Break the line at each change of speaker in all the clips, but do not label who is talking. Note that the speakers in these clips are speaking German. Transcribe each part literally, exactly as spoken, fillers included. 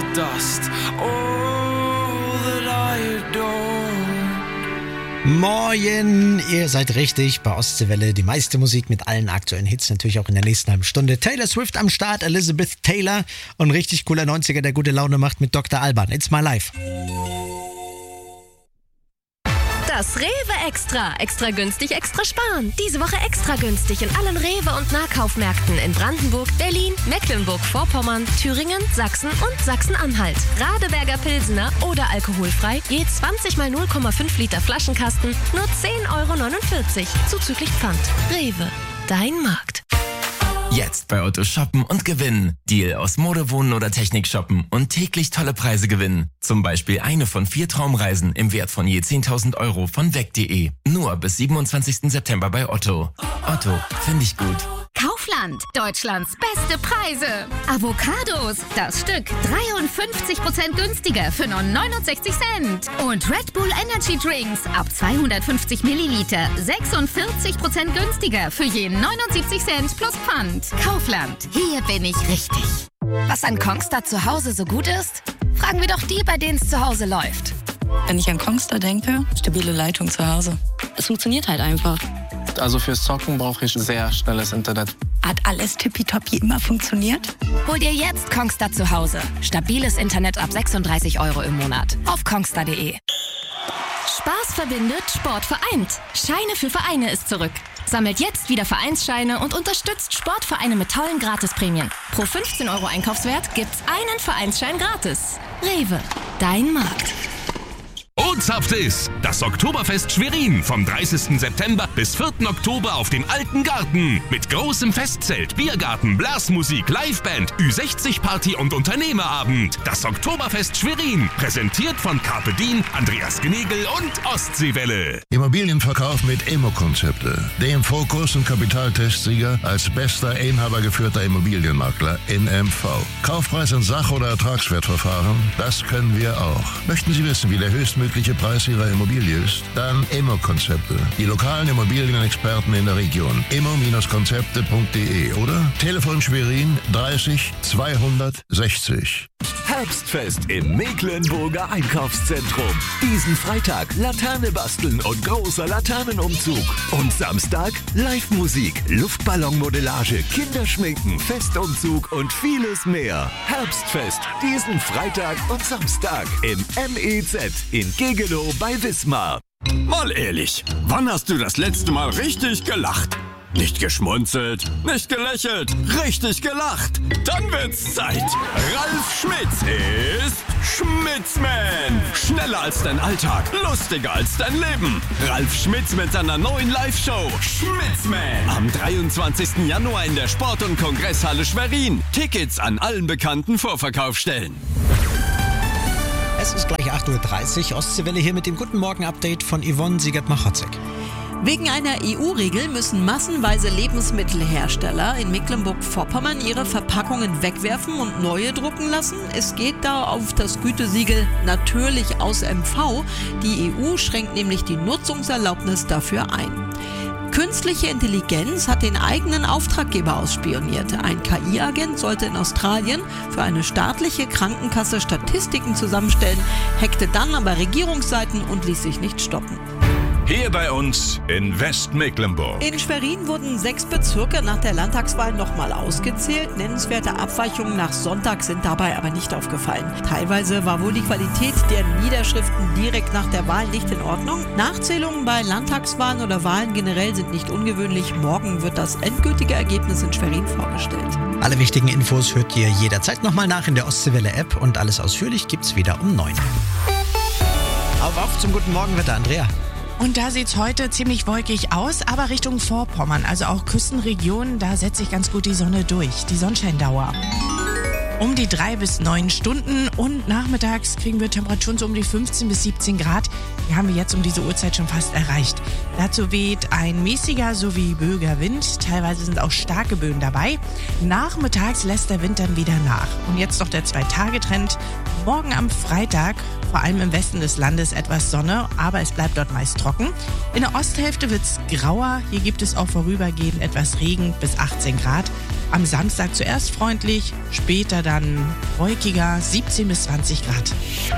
dust. All that I adore.
Moin, ihr seid richtig bei Ostseewelle. Die meiste Musik mit allen aktuellen Hits natürlich auch in der nächsten halben Stunde. Taylor Swift am Start, Elizabeth Taylor und richtig cooler neunziger, der gute Laune macht mit Doktor Alban. It's my life.
Das Rewe Extra. Extra günstig, extra sparen. Diese Woche extra günstig in allen Rewe- und Nahkaufmärkten in Brandenburg, Berlin, Mecklenburg-Vorpommern, Thüringen, Sachsen und Sachsen-Anhalt. Radeberger Pilsener oder alkoholfrei, je zwanzig mal null Komma fünf Liter Flaschenkasten, nur zehn Euro neunundvierzig, zuzüglich Pfand. Rewe, dein Markt.
Jetzt bei Otto shoppen und gewinnen. Deal aus Mode, Wohnen oder Technik shoppen und täglich tolle Preise gewinnen. Zum Beispiel eine von vier Traumreisen im Wert von je zehntausend Euro von weg punkt de. Nur bis siebenundzwanzigsten September bei Otto. Otto, finde ich gut.
Kaufland, Deutschlands beste Preise. Avocados, das Stück dreiundfünfzig Prozent günstiger für nur neunundsechzig Cent. Und Red Bull Energy Drinks ab zweihundertfünfzig Milliliter sechsundvierzig Prozent günstiger für je neunundsiebzig Cent plus Pfand. Kaufland, hier bin ich richtig. Was an Kongstar zu Hause so gut ist? Fragen wir doch die, bei denen es zu Hause läuft.
Wenn ich an Kongstar denke, stabile Leitung zu Hause. Es funktioniert halt einfach.
Also fürs Zocken brauche ich sehr schnelles Internet.
Hat alles tippitoppi immer funktioniert?
Hol dir jetzt Kongstar zu Hause. Stabiles Internet ab sechsunddreißig Euro im Monat. Auf kongstar punkt de. Spaß verbindet, Sport vereint. Scheine für Vereine ist zurück. Sammelt jetzt wieder Vereinsscheine und unterstützt Sportvereine mit tollen Gratisprämien. Pro fünfzehn Euro Einkaufswert gibt's einen Vereinsschein gratis. Rewe, dein Markt.
Und zapft es! Das Oktoberfest Schwerin vom dreißigsten September bis vierten Oktober auf dem Alten Garten. Mit großem Festzelt, Biergarten, Blasmusik, Liveband, Ü sechzig Party und Unternehmerabend. Das Oktoberfest Schwerin, präsentiert von Carpe Diem, Andreas Gnegel und Ostseewelle.
Immobilienverkauf mit Immo-Konzepte. Dem Fokus- und Kapitaltestsieger als bester inhabergeführter Immobilienmakler in M V. Kaufpreis in Sach- oder Ertragswertverfahren, das können wir auch. Möchten Sie wissen, wie der höchstmögliche Preis Ihrer Immobilie ist? Dann Immo-Konzepte. Die lokalen Immobilienexperten in der Region. immo Konzepte punkt de oder Telefon Schwerin dreißig zweihundertsechzig.
Herbstfest im Mecklenburger Einkaufszentrum. Diesen Freitag Laterne basteln und großer Laternenumzug. Und Samstag Live-Musik, Luftballonmodellage, Kinderschminken, Festumzug und vieles mehr. Herbstfest diesen Freitag und Samstag im M E Z in Gegenow bei Wismar.
Mal ehrlich, wann hast du das letzte Mal richtig gelacht? Nicht geschmunzelt, nicht gelächelt, richtig gelacht. Dann wird's Zeit. Ralf Schmitz ist Schmitzman. Schneller als dein Alltag, lustiger als dein Leben. Ralf Schmitz mit seiner neuen Live-Show Schmitzman. Am dreiundzwanzigsten Januar in der Sport- und Kongresshalle Schwerin. Tickets an allen bekannten Vorverkaufsstellen.
Es ist gleich acht Uhr dreißig. Ostseewelle hier mit dem Guten Morgen-Update von Yvonne Siegert-Machotzek.
Wegen einer E U-Regel müssen massenweise Lebensmittelhersteller in Mecklenburg-Vorpommern ihre Verpackungen wegwerfen und neue drucken lassen. Es geht da auf das Gütesiegel natürlich aus M V. Die E U schränkt nämlich die Nutzungserlaubnis dafür ein. Künstliche Intelligenz hat den eigenen Auftraggeber ausspioniert. Ein K I-Agent sollte in Australien für eine staatliche Krankenkasse Statistiken zusammenstellen, hackte dann aber Regierungsseiten und ließ sich nicht stoppen.
Hier bei uns in Westmecklenburg.
In Schwerin wurden sechs Bezirke nach der Landtagswahl nochmal ausgezählt. Nennenswerte Abweichungen nach Sonntag sind dabei aber nicht aufgefallen. Teilweise war wohl die Qualität der Niederschriften direkt nach der Wahl nicht in Ordnung. Nachzählungen bei Landtagswahlen oder Wahlen generell sind nicht ungewöhnlich. Morgen wird das endgültige Ergebnis in Schwerin vorgestellt.
Alle wichtigen Infos hört ihr jederzeit nochmal nach in der Ostseewelle-App und alles ausführlich gibt's wieder um neun. Auf, auf zum guten Morgenwetter, Andrea.
Und da sieht's heute ziemlich wolkig aus, aber Richtung Vorpommern, also auch Küstenregionen, da setzt sich ganz gut die Sonne durch, die Sonnenscheindauer. Um die drei bis neun Stunden und nachmittags kriegen wir Temperaturen so um die fünfzehn bis siebzehn Grad. Die haben wir jetzt um diese Uhrzeit schon fast erreicht. Dazu weht ein mäßiger sowie böiger Wind. Teilweise sind auch starke Böen dabei. Nachmittags lässt der Wind dann wieder nach. Und jetzt noch der Zwei-Tage-Trend. Morgen am Freitag, vor allem im Westen des Landes, etwas Sonne, aber es bleibt dort meist trocken. In der Osthälfte wird's grauer. Hier gibt es auch vorübergehend etwas Regen bis achtzehn Grad. Am Samstag zuerst freundlich, später dann wolkiger, siebzehn bis zwanzig Grad.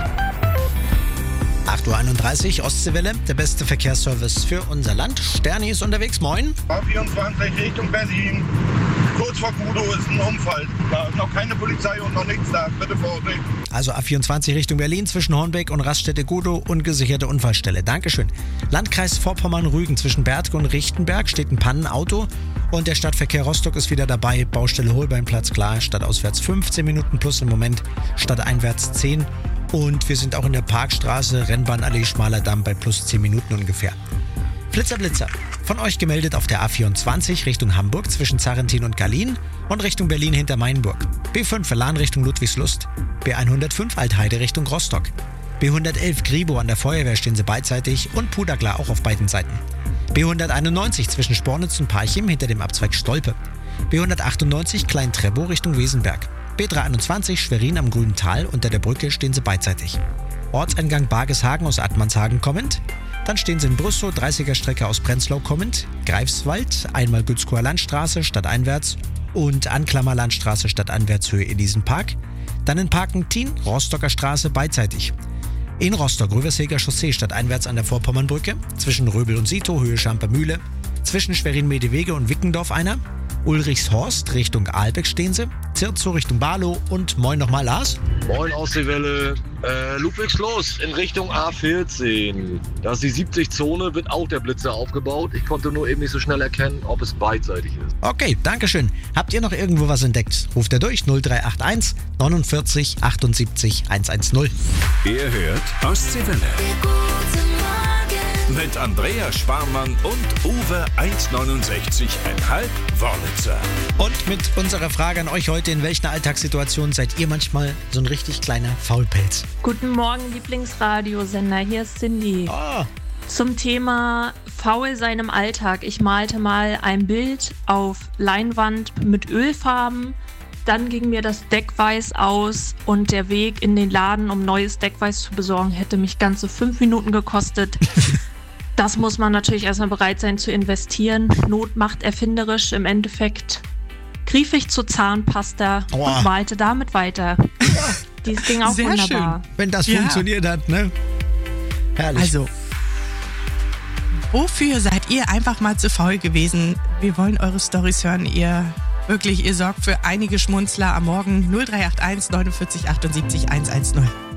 acht Uhr einunddreißig, Ostseewelle, der beste Verkehrsservice für unser Land. Sterni ist unterwegs, moin.
A vierundzwanzig Richtung Berlin. Kurz vor Kudo ist ein Unfall. Da ist noch keine Polizei und noch nichts da. Bitte Vorsicht.
Also A vierundzwanzig Richtung Berlin zwischen Hornbeck und Raststätte Gudow, ungesicherte Unfallstelle. Dankeschön. Landkreis Vorpommern-Rügen zwischen Bertke und Richtenberg steht ein Pannenauto und der Stadtverkehr Rostock ist wieder dabei. Baustelle Holbeinplatz klar, stadtauswärts fünfzehn Minuten plus im Moment, stadteinwärts zehn. Und wir sind auch in der Parkstraße, Rennbahnallee Schmaler Damm bei plus zehn Minuten ungefähr. Flitzer Blitzer, von euch gemeldet auf der A vierundzwanzig Richtung Hamburg zwischen Zarrentin und Gallien und Richtung Berlin hinter Mainburg. B fünf Verlan Richtung Ludwigslust, B hundertfünf Altheide Richtung Rostock, B hundertelf Gribo an der Feuerwehr stehen sie beidseitig und Puderklar auch auf beiden Seiten. B hunderteinundneunzig zwischen Spornitz und Parchim hinter dem Abzweig Stolpe, B hundertachtundneunzig Klein-Treppow Richtung Wesenberg, B dreihunderteinundzwanzig Schwerin am Grünen Tal, unter der Brücke stehen sie beidseitig. Ortseingang Bargeshagen aus Attmannshagen kommend, dann stehen sie in Brüssow, dreißiger Strecke aus Prenzlau kommend, Greifswald, einmal Gützkower Landstraße stadteinwärts und Anklammer Landstraße stadteinwärts Höhe Elisenpark, dann in Parkentin, Rostocker Straße beidseitig. In Rostock, Röverseger Chaussee stadteinwärts an der Vorpommernbrücke, zwischen Röbel und Sito, Höhe Schampermühle, zwischen Schwerin-Medewege und Wickendorf einer, Ulrichshorst Richtung Ahlbeck stehen sie, Zirzow Richtung Barlow und moin nochmal Lars.
Moin aus der Welle, äh, Ludwigslust in Richtung A vierzehn. Da ist die siebzig-Zone, wird auch der Blitzer aufgebaut. Ich konnte nur eben nicht so schnell erkennen, ob es beidseitig ist.
Okay, dankeschön. Habt ihr noch irgendwo was entdeckt? Ruft er durch null drei acht eins neunundvierzig achtundsiebzig hundertzehn.
Ihr hört Ostseewelle. Mit Andreas Sparmann und Uwe eins neunundsechzig Komma fünf Wörlitzer.
Und mit unserer Frage an euch heute, in welcher Alltagssituation seid ihr manchmal so ein richtig kleiner Faulpelz?
Guten Morgen, Lieblingsradiosender, hier ist Cindy.
Oh.
Zum Thema faul sein im Alltag. Ich malte mal ein Bild auf Leinwand mit Ölfarben. Dann ging mir das Deckweiß aus und der Weg in den Laden, um neues Deckweiß zu besorgen, hätte mich ganze fünf Minuten gekostet. Das muss man natürlich erstmal bereit sein zu investieren. Not macht erfinderisch. Im Endeffekt griff ich zur Zahnpasta Aua. und malte damit weiter. Dies ging auch
Sehr
wunderbar.
Schön, wenn das
Ja.
funktioniert hat, ne? Herrlich.
Also, wofür seid ihr einfach mal zu faul gewesen? Wir wollen eure Storys hören. Ihr wirklich, ihr sorgt für einige Schmunzler am Morgen. null drei acht eins neunundvierzig achtundsiebzig hundertzehn.